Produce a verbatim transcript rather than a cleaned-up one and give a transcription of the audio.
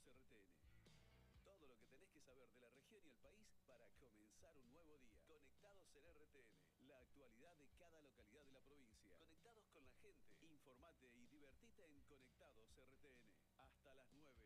R T N. Todo lo que tenés que saber de la región y el país para comenzar un nuevo día. Conectados en R T N. La actualidad de cada localidad de la provincia. Conectados con la gente. Informate y divertite en Conectados R T N. Hasta las nueve.